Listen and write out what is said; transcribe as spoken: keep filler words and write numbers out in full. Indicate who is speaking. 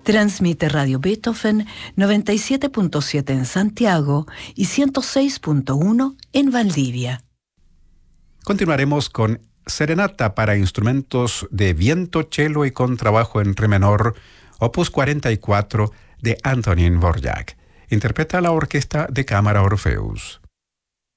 Speaker 1: Transmite Radio Beethoven noventa y siete punto siete en Santiago y ciento seis punto uno en Valdivia.
Speaker 2: Continuaremos con Serenata para instrumentos de viento, cello y contrabajo en re menor, opus cuarenta y cuatro de Antonín Dvořák. Interpreta la Orquesta de Cámara Orfeus.